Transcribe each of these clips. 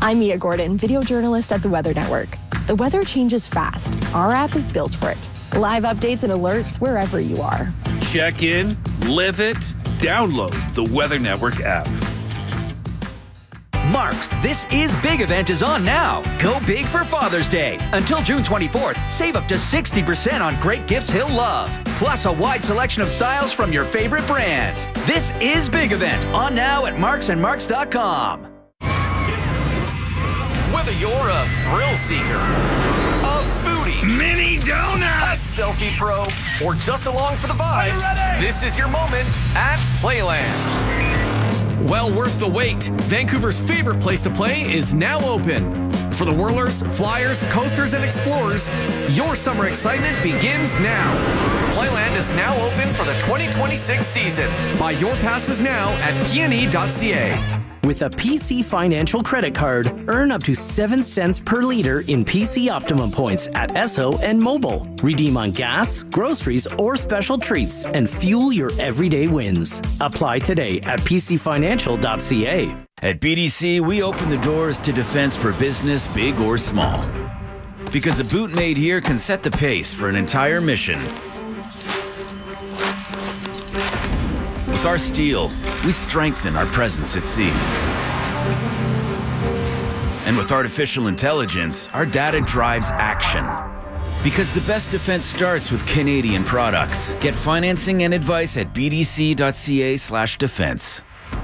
I'm Mia Gordon, video journalist at the Weather Network. The weather changes fast. Our app is built for it. Live updates and alerts wherever you are. Check in, live it, download the Weather Network app. Mark's This Is Big event is on now. Go big for Father's Day. Until June 24th, save up to 60% on great gifts he'll love. Plus a wide selection of styles from your favorite brands. This Is Big event on now at marksandmarks.com. Whether you're a thrill seeker, a foodie, Mini donut, a selfie pro, or just along for the vibes, this is your moment at Playland. Well worth the wait. Vancouver's favorite place to play is now open. For the whirlers, flyers, coasters, and explorers, your summer excitement begins now. Playland is now open for the 2026 season. Buy your passes now at pne.ca. With a PC Financial credit card, earn up to 7 cents per liter in PC Optimum points at Esso and Mobile. Redeem on gas, groceries, or special treats and fuel your everyday wins. Apply today at pcfinancial.ca. At BDC, we open the doors to defense for business, big or small. Because a boot made here can set the pace for an entire mission. With our steel, we strengthen our presence at sea. And with artificial intelligence, our data drives action. Because the best defense starts with Canadian products. Get financing and advice at bdc.ca/defense.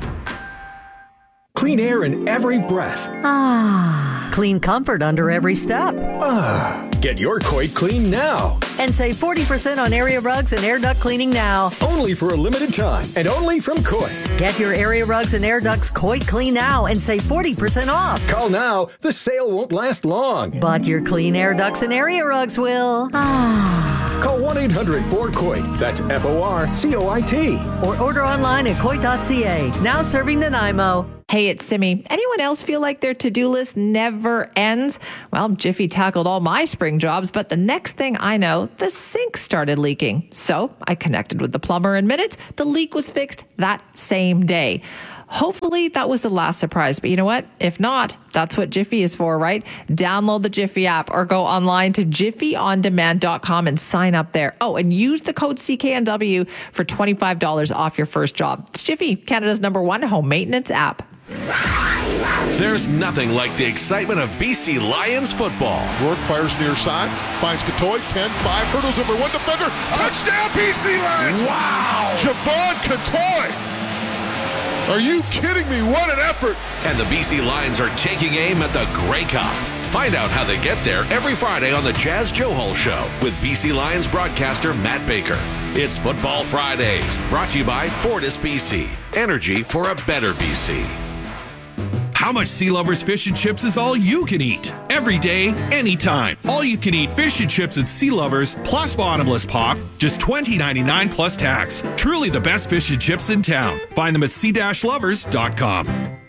Clean air in every breath. Clean comfort under every step. Get your Coit clean now. And save 40% on area rugs and air duct cleaning now. Only for a limited time and only from Coit. Get your area rugs and air ducts Coit clean now and save 40% off. Call now. The sale won't last long. But your clean air ducts and area rugs will. Call 1-800-4COIT. That's FORCOIT. Or order online at coit.ca. Now serving Nanaimo. Hey, it's Simi. Anyone else feel like their to-do list never ends? Well, Jiffy tackled all my spring jobs, but the next thing I know, the sink started leaking. So I connected with the plumber in minutes. The leak was fixed that same day. Hopefully that was the last surprise, but you know what? If not, that's what Jiffy is for, right? Download the Jiffy app or go online to jiffyondemand.com and sign up there. Oh, and use the code CKNW for $25 off your first job. It's Jiffy, Canada's #1 home maintenance app. There's nothing like the excitement of BC Lions football. Rourke fires near side, finds Katoy, 10-5, hurdles over one defender. Touchdown, BC Lions! Wow! Javon Katoy! Are you kidding me? What an effort! And the BC Lions are taking aim at the Grey Cup. Find out how they get there every Friday on the Jazz Joe Hall Show with BC Lions broadcaster Matt Baker. It's Football Fridays, brought to you by Fortis BC. Energy for a better BC. How much Sea Lovers Fish and Chips is all you can eat? Every day, anytime. All you can eat fish and chips at Sea Lovers plus bottomless pop, just $20.99 plus tax. Truly the best fish and chips in town. Find them at sea-lovers.com.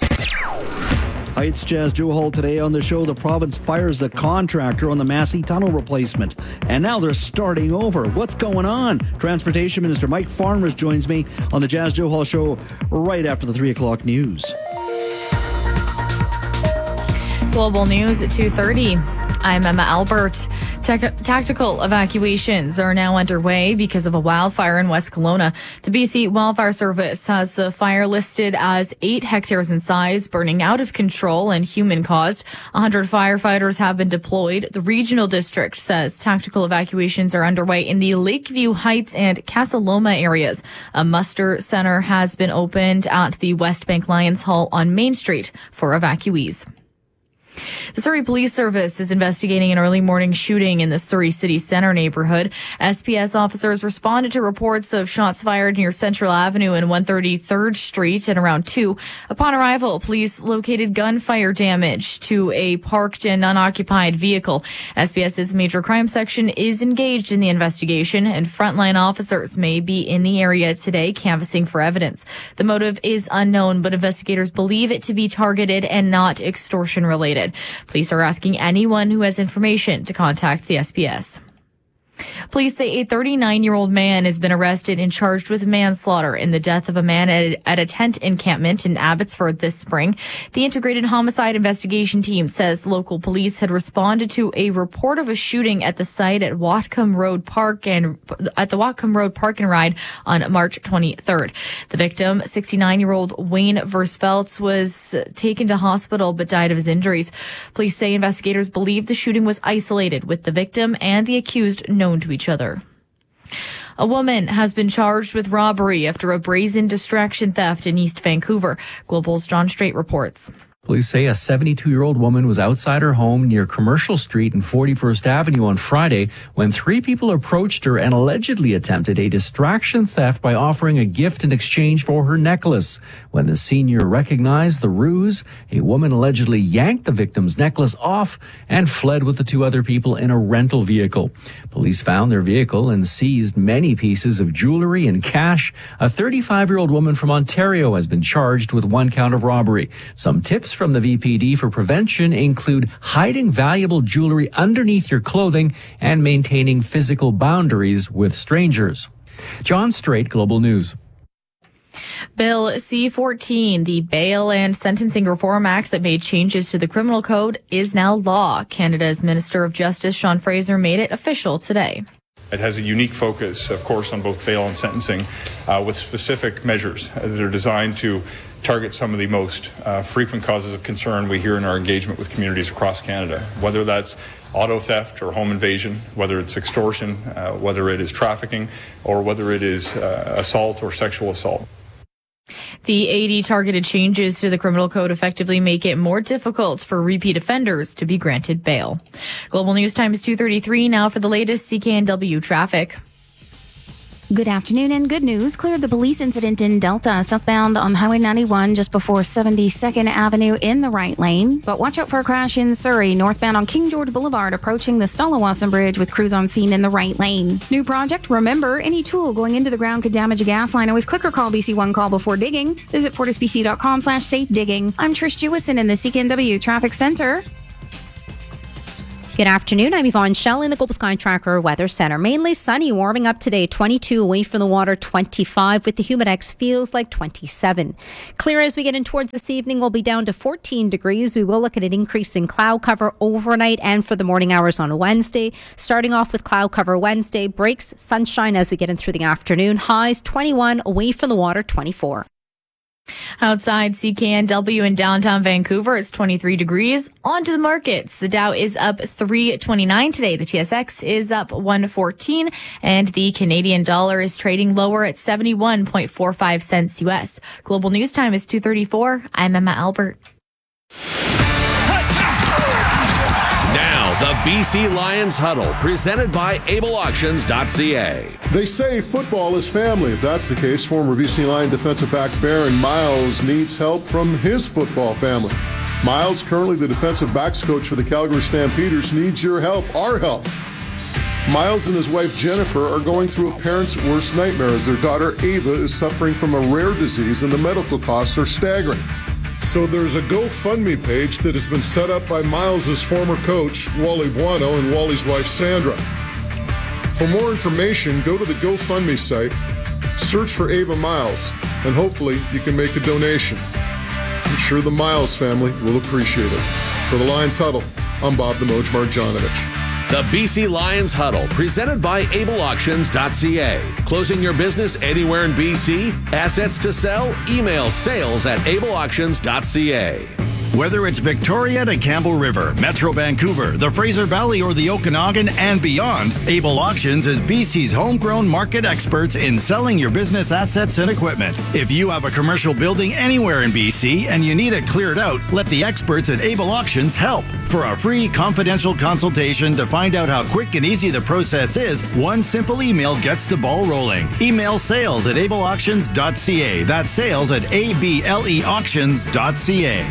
Hi, it's Jazz Joe Hall. Today on the show, the province fires the contractor on the Massey Tunnel replacement. And now they're starting over. What's going on? Transportation Minister Mike Farnworth joins me on the Jazz Joe Hall show right after the 3 o'clock news. Global News at 2:30. I'm Emma Albert. Tactical evacuations are now underway because of a wildfire in West Kelowna. The BC Wildfire Service has the fire listed as 8 hectares in size, burning out of control and human-caused. 100 firefighters have been deployed. The regional district says tactical evacuations are underway in the Lakeview Heights and Casa Loma areas. A muster center has been opened at the West Bank Lions Hall on Main Street for evacuees. The Surrey Police Service is investigating an early morning shooting in the Surrey City Centre neighborhood. SPS officers responded to reports of shots fired near Central Avenue and 133rd Street at around 2. Upon arrival, police located gunfire damage to a parked and unoccupied vehicle. SPS's major crime section is engaged in the investigation, and frontline officers may be in the area today canvassing for evidence. The motive is unknown, but investigators believe it to be targeted and not extortion related. Police are asking anyone who has information to contact the SPS. Police say a 39-year-old man has been arrested and charged with manslaughter in the death of a man at a tent encampment in Abbotsford this spring. The Integrated Homicide Investigation Team says local police had responded to a report of a shooting at the site at Whatcom Road Park and Ride on March 23rd. The victim, 69-year-old Wayne Versfeldt, was taken to hospital but died of his injuries. Police say investigators believe the shooting was isolated, with the victim and the accused known to each other. A woman has been charged with robbery after a brazen distraction theft in East Vancouver. Global's John Strait reports. Police say a 72-year-old woman was outside her home near Commercial Street and 41st Avenue on Friday when 3 people approached her and allegedly attempted a distraction theft by offering a gift in exchange for her necklace. When the senior recognized the ruse, a woman allegedly yanked the victim's necklace off and fled with the 2 other people in a rental vehicle. Police found their vehicle and seized many pieces of jewelry and cash. A 35-year-old woman from Ontario has been charged with 1 count of robbery. Some tips from the VPD for prevention include hiding valuable jewelry underneath your clothing and maintaining physical boundaries with strangers. John Strait, Global News. Bill C-14, the Bail and Sentencing Reform Act that made changes to the criminal code, is now law. Canada's Minister of Justice, Sean Fraser, made it official today. It has a unique focus, of course, on both bail and sentencing, with specific measures that are designed to target some of the most frequent causes of concern we hear in our engagement with communities across Canada, whether that's auto theft or home invasion, whether it's extortion, whether it is trafficking, or whether it is assault or sexual assault. The 80 targeted changes to the criminal code effectively make it more difficult for repeat offenders to be granted bail. Global News Time is 2:33 now for the latest CKNW traffic. Good afternoon and good news. Cleared the police incident in Delta, southbound on Highway 91 just before 72nd Avenue in the right lane. But watch out for a crash in Surrey, northbound on King George Boulevard, approaching the Stallawasam Bridge with crews on scene in the right lane. New project, remember, any tool going into the ground could damage a gas line. Always click or call BC One Call before digging. Visit fortisbc.com/safe digging. I'm Trish Jewison in the CKNW Traffic Center. Good afternoon. I'm Yvonne Schell in the Global Sky Tracker Weather Center. Mainly sunny, warming up today. 22 away from the water, 25 with the Humidex feels like 27. Clear as we get in towards this evening. We'll be down to 14 degrees. We will look at an increase in cloud cover overnight and for the morning hours on Wednesday. Starting off with cloud cover Wednesday, breaks sunshine as we get in through the afternoon. Highs 21, away from the water 24. Outside CKNW in downtown Vancouver, it's 23 degrees. On to the markets. The Dow is up 329 today. The TSX is up 114, and the Canadian dollar is trading lower at 71.45 cents US. Global News Time is 2:34. I'm Emma Albert. Now, the BC Lions Huddle, presented by AbleAuctions.ca. They say football is family. If that's the case, former BC Lion defensive back Baron Miles needs help from his football family. Miles, currently the defensive backs coach for the Calgary Stampeders, needs your help, our help. Miles and his wife Jennifer are going through a parent's worst nightmare as their daughter Ava is suffering from a rare disease and the medical costs are staggering. So there's a GoFundMe page that has been set up by Miles' former coach, Wally Buono, and Wally's wife, Sandra. For more information, go to the GoFundMe site, search for Ava Miles, and hopefully you can make a donation. I'm sure the Miles family will appreciate it. For the Lions Huddle, I'm Bob the Moj Marjanovic. The BC Lions Huddle, presented by AbleAuctions.ca. Closing your business anywhere in BC? Assets to sell? Email sales@AbleAuctions.ca. Whether it's Victoria to Campbell River, Metro Vancouver, the Fraser Valley, or the Okanagan and beyond, Able Auctions is BC's homegrown market experts in selling your business assets and equipment. If you have a commercial building anywhere in BC and you need it cleared out, let the experts at Able Auctions help. For a free confidential consultation to find out how quick and easy the process is, one simple email gets the ball rolling. Email sales@ableauctions.ca. That's sales@ableauctions.ca.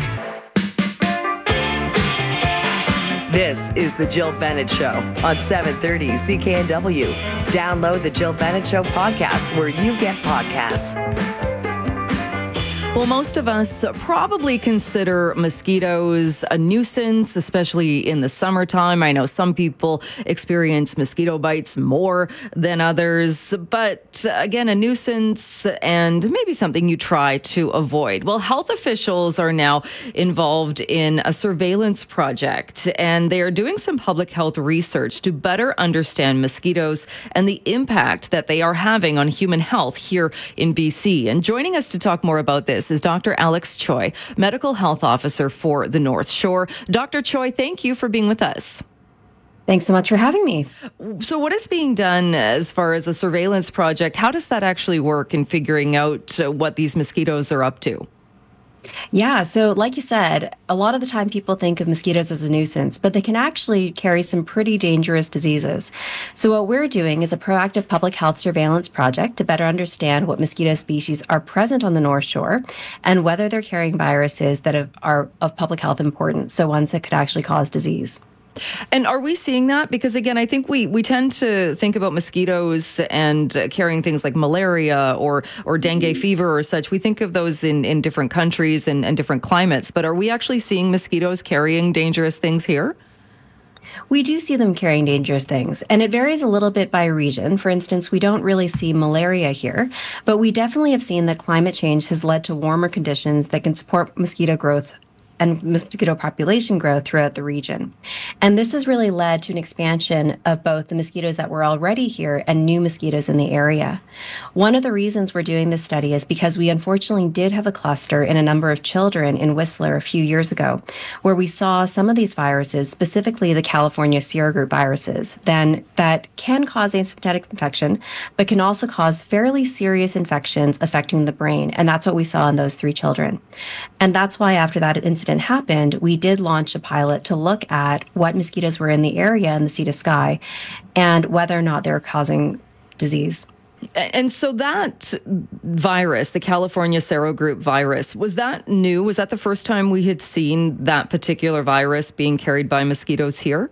This is The Jill Bennett Show on 730 CKNW. Download The Jill Bennett Show podcast where you get podcasts. Well, most of us probably consider mosquitoes a nuisance, especially in the summertime. I know some people experience mosquito bites more than others, but again, a nuisance and maybe something you try to avoid. Well, health officials are now involved in a surveillance project, and they are doing some public health research to better understand mosquitoes and the impact that they are having on human health here in BC. And joining us to talk more about this is Dr. Alex Choi, Medical Health Officer for the North Shore. Dr. Choi, thank you for being with us. Thanks so much for having me. So what is being done as far as a surveillance project? How does that actually work in figuring out what these mosquitoes are up to? Yeah, so like you said, a lot of the time people think of mosquitoes as a nuisance, but they can actually carry some pretty dangerous diseases. So what we're doing is a proactive public health surveillance project to better understand what mosquito species are present on the North Shore and whether they're carrying viruses that are of public health importance, so ones that could actually cause disease. And are we seeing that? Because again, I think we tend to think about mosquitoes and carrying things like malaria or dengue fever or such. We think of those in different countries and different climates. But are we actually seeing mosquitoes carrying dangerous things here? We do see them carrying dangerous things, and it varies a little bit by region. For instance, we don't really see malaria here, but we definitely have seen that climate change has led to warmer conditions that can support mosquito growth and mosquito population growth throughout the region. And this has really led to an expansion of both the mosquitoes that were already here and new mosquitoes in the area. One of the reasons we're doing this study is because we unfortunately did have a cluster in a number of children in Whistler a few years ago, where we saw some of these viruses, specifically the California serogroup viruses, that can cause asymptomatic infection, but can also cause fairly serious infections affecting the brain. And that's what we saw in those 3 children. And that's why after that incident happened, we did launch a pilot to look at what mosquitoes were in the area in the Sea to Sky and whether or not they were causing disease. And so that virus, the California serogroup virus, was that new? Was that the first time we had seen that particular virus being carried by mosquitoes here?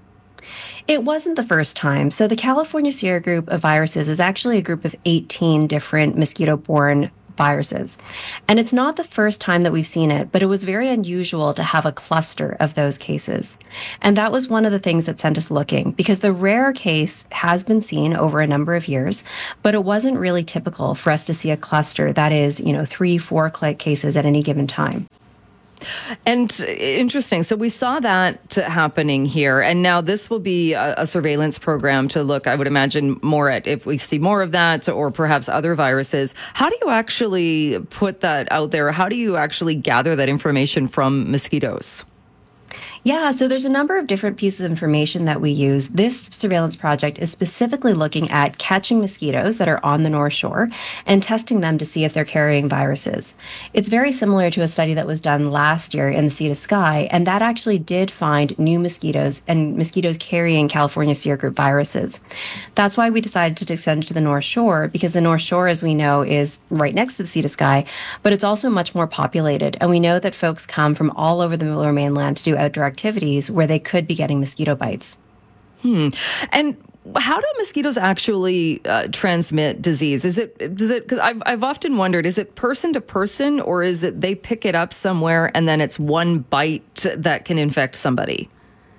It wasn't the first time. So the California serogroup of viruses is actually a group of 18 different mosquito-borne viruses. And it's not the first time that we've seen it, but it was very unusual to have a cluster of those cases. And that was one of the things that sent us looking, because the rare case has been seen over a number of years, but it wasn't really typical for us to see a cluster that is, 3-4 cases at any given time. And interesting. So we saw that happening here. And now this will be a surveillance program to look, I would imagine, more at if we see more of that or perhaps other viruses. How do you actually put that out there? How do you actually gather that information from mosquitoes? Yeah, so there's a number of different pieces of information that we use. This surveillance project is specifically looking at catching mosquitoes that are on the North Shore and testing them to see if they're carrying viruses. It's very similar to a study that was done last year in the Sea to Sky, and that actually did find new mosquitoes and mosquitoes carrying California serogroup viruses. That's why we decided to extend to the North Shore, because the North Shore, as we know, is right next to the Sea to Sky, but it's also much more populated. And we know that folks come from all over the Lower Mainland to do outdoor activities where they could be getting mosquito bites. And how do mosquitoes actually transmit disease? Does it, because I've often wondered, is it person to person, or is it they pick it up somewhere and then it's one bite that can infect somebody?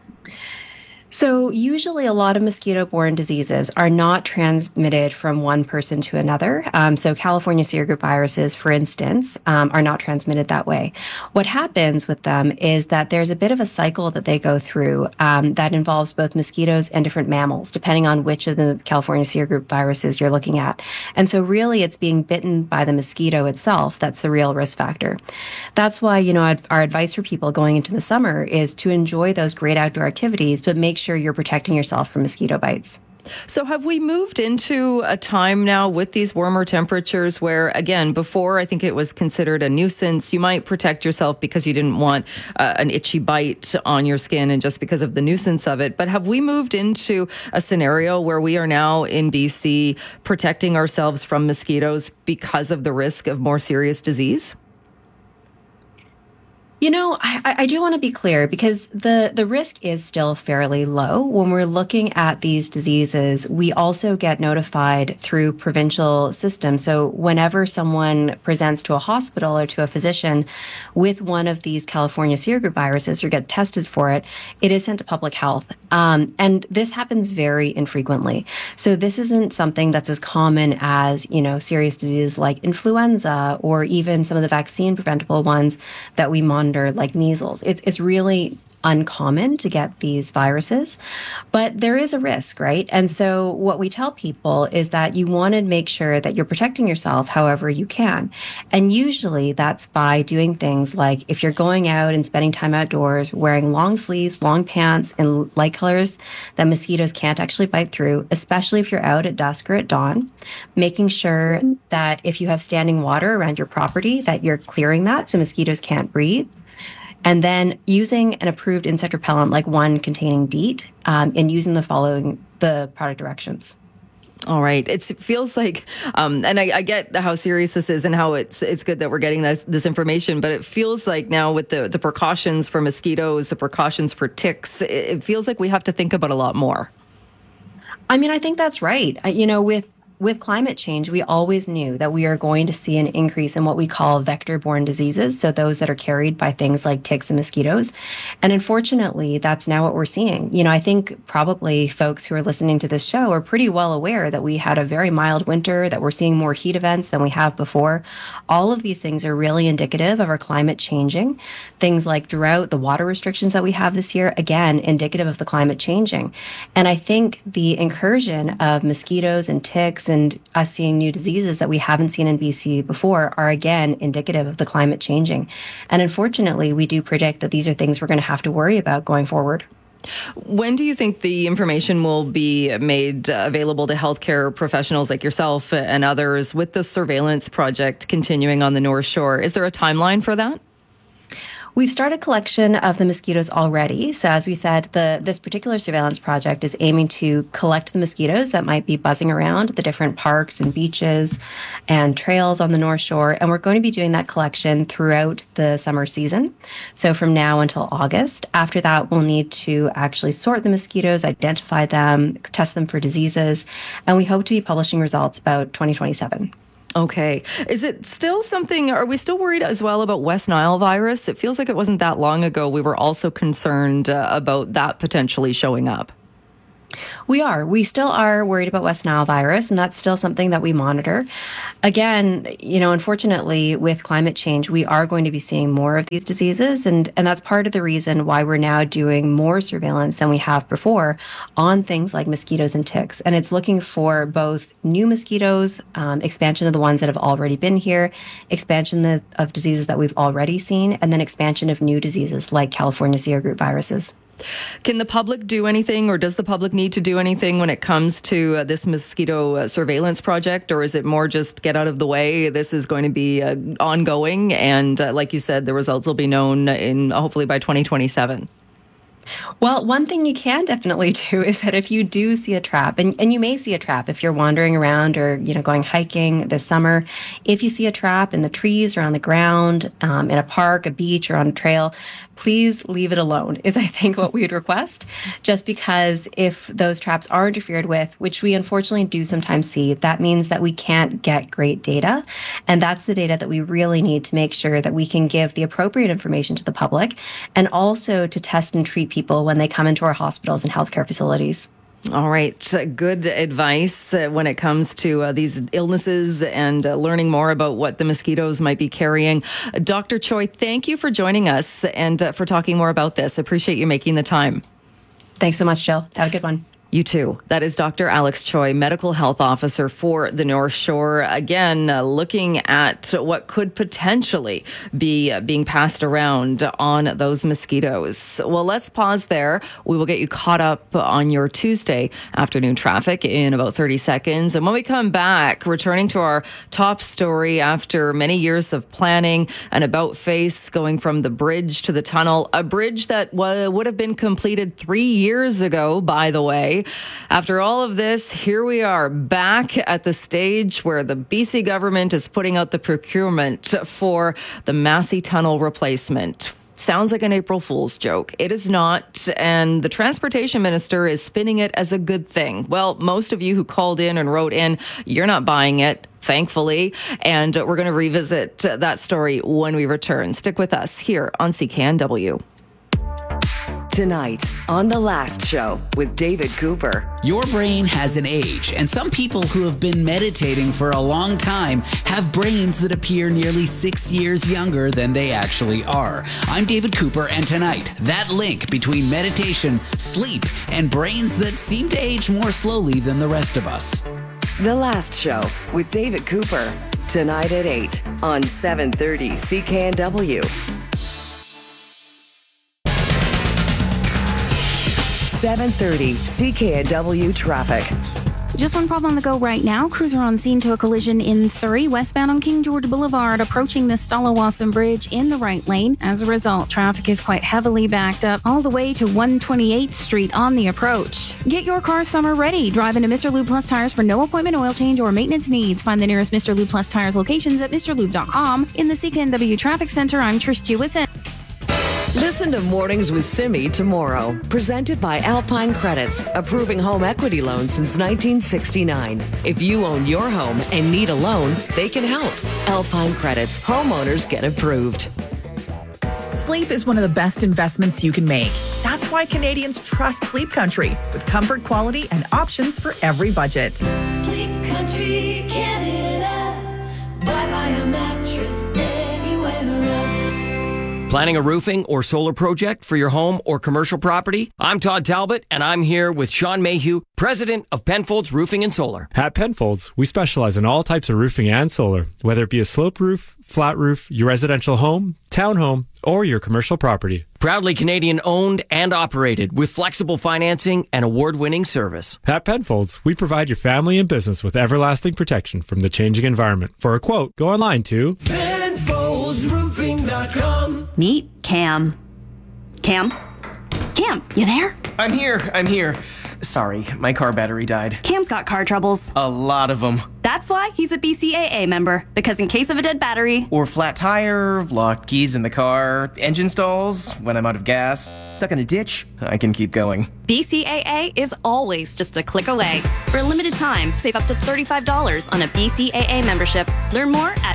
So usually a lot of mosquito-borne diseases are not transmitted from one person to another. So California serogroup viruses, for instance, are not transmitted that way. What happens with them is that there's a bit of a cycle that they go through that involves both mosquitoes and different mammals, depending on which of the California serogroup viruses you're looking at. And so really it's being bitten by the mosquito itself that's the real risk factor. That's why, our advice for people going into the summer is to enjoy those great outdoor activities, but make sure you're protecting yourself from mosquito bites. So have we moved into a time now with these warmer temperatures where, again, before I think it was considered a nuisance, you might protect yourself because you didn't want an itchy bite on your skin and just because of the nuisance of it. But have we moved into a scenario where we are now in BC protecting ourselves from mosquitoes because of the risk of more serious disease? You know, I do want to be clear because the risk is still fairly low. When we're looking at these diseases, we also get notified through provincial systems. So whenever someone presents to a hospital or to a physician with one of these California serogroup viruses or get tested for it, it is sent to public health. And this happens very infrequently. So this isn't something that's as common as, you know, serious diseases like influenza or even some of the vaccine preventable ones that we monitor, like measles. It's really uncommon to get these viruses, but there is a risk, right? And so what we tell people is that you want to make sure that you're protecting yourself however you can. And usually that's by doing things like if you're going out and spending time outdoors, wearing long sleeves, long pants, and light colors that mosquitoes can't actually bite through, especially if you're out at dusk or at dawn, making sure that if you have standing water around your property, that you're clearing that so mosquitoes can't breed. And then using an approved insect repellent like one containing DEET and using the product directions. All right. It feels like, and I get how serious this is and how it's good that we're getting this information, but it feels like now with the precautions for mosquitoes, the precautions for ticks, it feels like we have to think about a lot more. I mean, I think that's right. You know, with climate change, we always knew that we are going to see an increase in what we call vector-borne diseases, so those that are carried by things like ticks and mosquitoes. And unfortunately, that's now what we're seeing. You know, I think probably folks who are listening to this show are pretty well aware that we had a very mild winter, that we're seeing more heat events than we have before. All of these things are really indicative of our climate changing. Things like drought, the water restrictions that we have this year, again, indicative of the climate changing. And I think the incursion of mosquitoes and ticks and us seeing new diseases that we haven't seen in BC before are again indicative of the climate changing. And unfortunately, we do predict that these are things we're going to have to worry about going forward. When do you think the information will be made available to healthcare professionals like yourself and others with the surveillance project continuing on the North Shore? Is there a timeline for that? We've started collection of the mosquitoes already. So as we said, this particular surveillance project is aiming to collect the mosquitoes that might be buzzing around the different parks and beaches and trails on the North Shore. And we're going to be doing that collection throughout the summer season. So from now until August. After that, we'll need to actually sort the mosquitoes, identify them, test them for diseases. And we hope to be publishing results about 2027. Okay. Is it still something, are we still worried as well about West Nile virus? It feels like it wasn't that long ago we were also concerned about that potentially showing up. We still are worried about West Nile virus, and that's still something that we monitor. Again, you know, unfortunately, with climate change, we are going to be seeing more of these diseases, and that's part of the reason why we're now doing more surveillance than we have before on things like mosquitoes and ticks. And it's looking for both new mosquitoes, expansion of the ones that have already been here, expansion of diseases that we've already seen, and then expansion of new diseases like California serogroup viruses. Can the public do anything, or does the public need to do anything when it comes to this mosquito surveillance project, or is it more just get out of the way? This is going to be ongoing, and like you said, the results will be known in hopefully by 2027. Well, one thing you can definitely do is that if you do see a trap, and you may see a trap if you're wandering around or, you know, going hiking this summer, if you see a trap in the trees or on the ground, in a park, a beach, or on a trail, please leave it alone is, I think, what we would request. Just because if those traps are interfered with, which we unfortunately do sometimes see, that means that we can't get great data. And that's the data that we really need to make sure that we can give the appropriate information to the public and also to test and treat people when they come into our hospitals and healthcare facilities. All right. Good advice when it comes to these illnesses and learning more about what the mosquitoes might be carrying. Dr. Choi, thank you for joining us and for talking more about this. Appreciate you making the time. Thanks so much, Jill. Have a good one. You too. That is Dr. Alex Choi, Medical Health Officer for the North Shore. Again, looking at what could potentially be being passed around on those mosquitoes. Well, let's pause there. We will get you caught up on your Tuesday afternoon traffic in about 30 seconds. And when we come back, returning to our top story after many years of planning, an about face going from the bridge to the tunnel, a bridge that would have been completed 3 years ago, by the way. After all of this, here we are back at the stage where the BC government is putting out the procurement for the Massey Tunnel replacement. Sounds like an April Fool's joke. It is not, and the transportation minister is spinning it as a good thing. Well, most of you who called in and wrote in, you're not buying it, thankfully, and we're going to revisit that story when we return. Stick with us here on CKNW. Tonight on The Last Show with David Cooper. Your brain has an age, and some people who have been meditating for a long time have brains that appear nearly 6 years younger than they actually are. I'm David Cooper, and tonight, that link between meditation, sleep, and brains that seem to age more slowly than the rest of us. The Last Show with David Cooper. Tonight at 8 on 730 CKNW. 730 CKNW traffic. Just one problem on the go right now. Crews are on scene to a collision in Surrey, westbound on King George Boulevard, approaching the Stallawasam Bridge in the right lane. As a result, traffic is quite heavily backed up all the way to 128th Street on the approach. Get your car summer ready. Drive into Mr. Lube Plus Tires for no appointment oil change or maintenance needs. Find the nearest Mr. Lube Plus Tires locations at mrlube.com. In the CKNW Traffic Center, I'm Trish Jewison. Listen to Mornings with Simi tomorrow. Presented by Alpine Credits, approving home equity loans since 1969. If you own your home and need a loan, they can help. Alpine Credits, homeowners get approved. Sleep is one of the best investments you can make. That's why Canadians trust Sleep Country, with comfort, quality, and options for every budget. Sleep Country, Canada. Buy a mattress anywhere else. Planning a roofing or solar project for your home or commercial property? I'm Todd Talbot, and I'm here with Sean Mayhew, president of Penfolds Roofing and Solar. At Penfolds, we specialize in all types of roofing and solar, whether it be a slope roof, flat roof, your residential home, townhome, or your commercial property. Proudly Canadian owned and operated with flexible financing and award-winning service. At Penfolds, we provide your family and business with everlasting protection from the changing environment. For a quote, go online to PenfoldsRoofing.com. Meet Cam. Cam, you there? I'm here. Sorry, my car battery died. Cam's got car troubles. A lot of them. That's why he's a BCAA member, because in case of a dead battery, or flat tire, locked keys in the car, engine stalls, when I'm out of gas, stuck in a ditch, I can keep going. BCAA is always just a click away. For a limited time, save up to $35 on a BCAA membership. Learn more at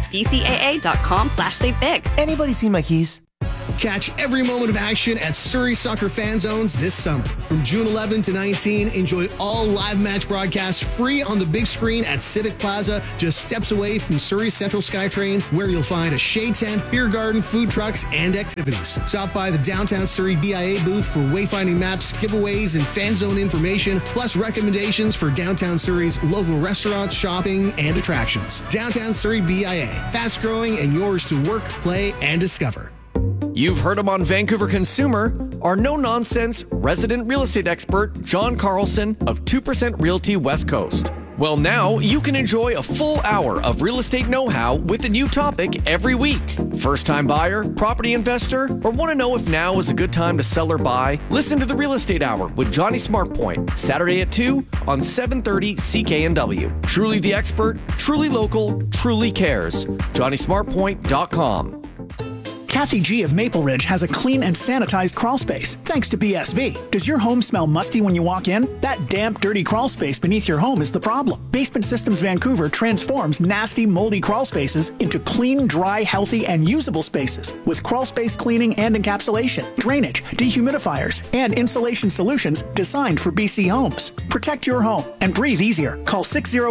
bcaa.com/savebig. Anybody seen my keys? Catch every moment of action at Surrey Soccer Fan Zones this summer. From June 11 to 19, enjoy all live match broadcasts free on the big screen at Civic Plaza, just steps away from Surrey Central SkyTrain, where you'll find a shade tent, beer garden, food trucks, and activities. Stop by the downtown Surrey BIA booth for wayfinding maps, giveaways, and fan zone information, plus recommendations for downtown Surrey's local restaurants, shopping, and attractions. Downtown Surrey BIA, fast growing and yours to work, play, and discover. You've heard him on Vancouver Consumer, our no-nonsense resident real estate expert, John Carlson of 2% Realty West Coast. Well, now you can enjoy a full hour of real estate know-how with a new topic every week. First-time buyer, property investor, or want to know if now is a good time to sell or buy? Listen to the Real Estate Hour with Johnny Smartpoint, Saturday at 2 on 730 CKNW. Truly the expert, truly local, truly cares. JohnnySmartPoint.com. Kathy G of Maple Ridge has a clean and sanitized crawl space, thanks to BSV. Does your home smell musty when you walk in? That damp, dirty crawl space beneath your home is the problem. Basement Systems Vancouver transforms nasty, moldy crawl spaces into clean, dry, healthy, and usable spaces with crawl space cleaning and encapsulation, drainage, dehumidifiers, and insulation solutions designed for BC homes. Protect your home and breathe easier. Call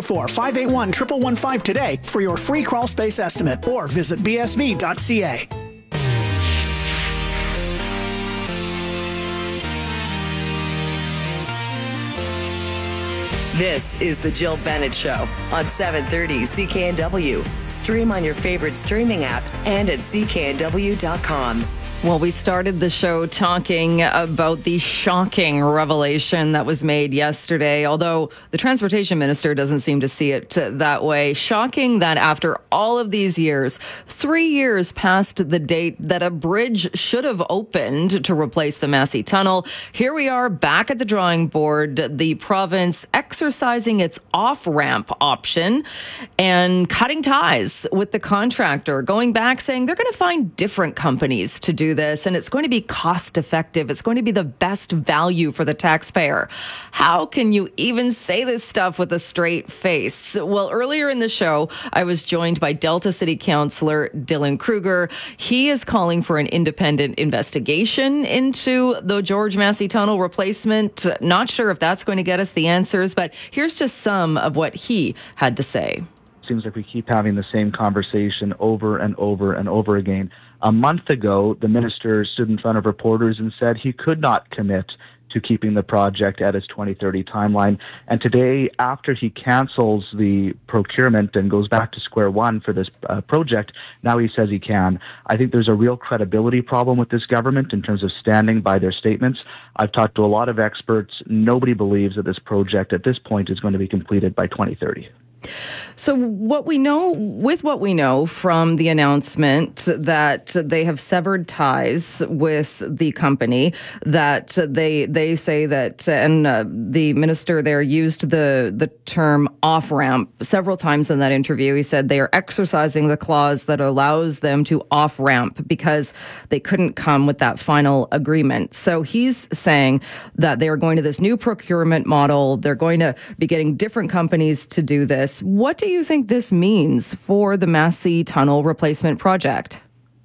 604-581-1115 today for your free crawl space estimate or visit bsv.ca. This is The Jill Bennett Show on 730 CKNW. Stream on your favorite streaming app and at cknw.com. Well, we started the show talking about the shocking revelation that was made yesterday, although the transportation minister doesn't seem to see it that way. Shocking that after all of these years, 3 years past the date that a bridge should have opened to replace the Massey Tunnel, here we are back at the drawing board, the province exercising its off-ramp option and cutting ties with the contractor, going back saying they're going to find different companies to do do this, and it's going to be cost effective. It's going to be the best value for the taxpayer. How can you even say this stuff with a straight face? Well, earlier in the show, I was joined by Delta City Councillor Dylan Kruger. He is calling for an independent investigation into the George Massey Tunnel replacement. Not sure if that's going to get us the answers, but here's just some of what he had to say. Seems like we keep having the same conversation over and over and over again. A month ago, the minister stood in front of reporters and said he could not commit to keeping the project at its 2030 timeline. And today, after he cancels the procurement and goes back to square one for this project, now he says he can. I think there's a real credibility problem with this government in terms of standing by their statements. I've talked to a lot of experts. Nobody believes that this project at this point is going to be completed by 2030. So what we know from the announcement that they have severed ties with the company, that they say that, and the minister there used the term off-ramp several times in that interview. He said they are exercising the clause that allows them to off-ramp because they couldn't come with that final agreement. So he's saying that they are going to this new procurement model. They're going to be getting different companies to do this. What do you think this means for the Massey Tunnel replacement project?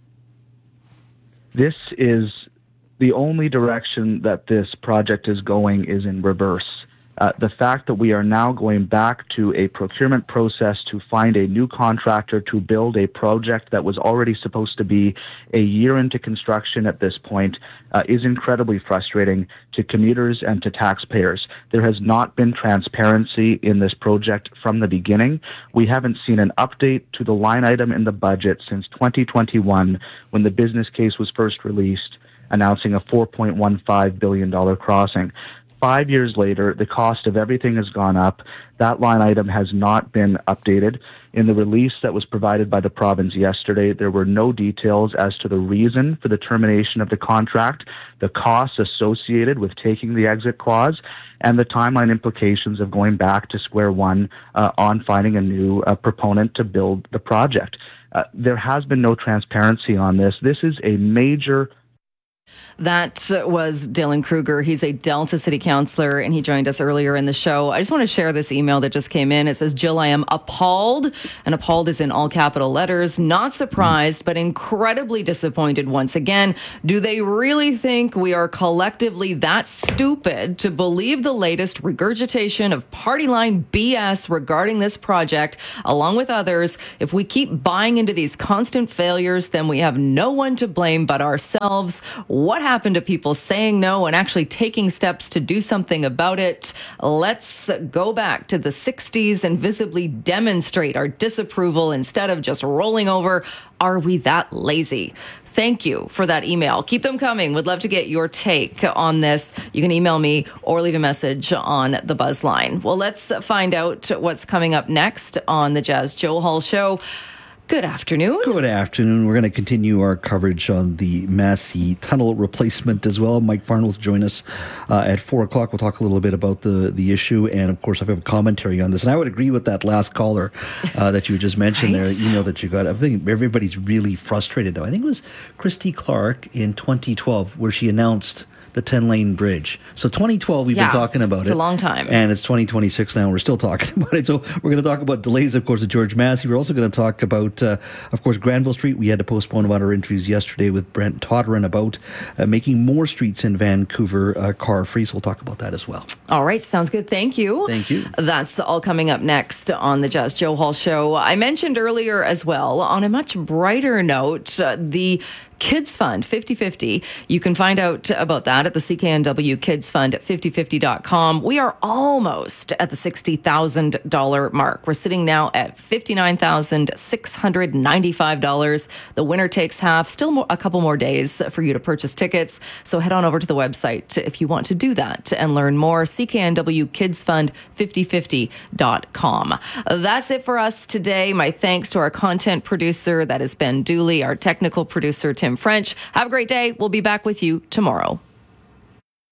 This is the only direction that this project is going is in reverse. The fact that we are now going back to a procurement process to find a new contractor to build a project that was already supposed to be a year into construction at this point is incredibly frustrating to commuters and to taxpayers. There has not been transparency in this project from the beginning. We haven't seen an update to the line item in the budget since 2021 when the business case was first released, announcing a $4.15 billion crossing. 5 years later, the cost of everything has gone up. That line item has not been updated. In the release that was provided by the province yesterday, there were no details as to the reason for the termination of the contract, the costs associated with taking the exit clause, and the timeline implications of going back to square one on finding a new proponent to build the project. There has been no transparency on this. This is a major. That was Dylan Kruger. He's a Delta City Councillor, and he joined us earlier in the show. I just want to share this email that just came in. It says, Jill, I am appalled, and appalled is in all capital letters. Not surprised, but incredibly disappointed once again. Do they really think we are collectively that stupid to believe the latest regurgitation of party line BS regarding this project, along with others? If we keep buying into these constant failures, then we have no one to blame but ourselves. What happened to people saying no and actually taking steps to do something about it? Let's go back to the 60s and visibly demonstrate our disapproval instead of just rolling over. Are we that lazy? Thank you for that email. Keep them coming. Would love to get your take on this. You can email me or leave a message on the Buzz line. Well, let's find out what's coming up next on the Jazz Joe Hall Show. Good afternoon. Good afternoon. We're going to continue our coverage on the Massey Tunnel replacement as well. Mike Farnell will join us at 4 o'clock. We'll talk a little bit about the issue. And, of course, I have a commentary on this. And I would agree with that last caller that you just mentioned right there. You know that you got. I think everybody's really frustrated, though. I think it was Christy Clark in 2012 where she announced the 10-lane bridge. So 2012, we've been talking about it. It's a long time. And it's 2026 now, and we're still talking about it. So we're going to talk about delays, of course, at George Massey. We're also going to talk about, of course, Granville Street. We had to postpone about our interviews yesterday with Brent Todderan about making more streets in Vancouver car-free. So we'll talk about that as well. All right. Sounds good. Thank you. Thank you. That's all coming up next on the Jazz Joe Hall Show. I mentioned earlier as well, on a much brighter note, the Kids Fund 50/50. You can find out about that at the CKNW Kids Fund at 5050.com. We are almost at the $60,000 mark. We're sitting now at $59,695. The winner takes half. Still a couple more days for you to purchase tickets. So head on over to the website if you want to do that and learn more. CKNW Kids Fund 5050.com. That's it for us today. My thanks to our content producer, that is Ben Dooley, our technical producer, Tim French. Have a great day. We'll be back with you tomorrow.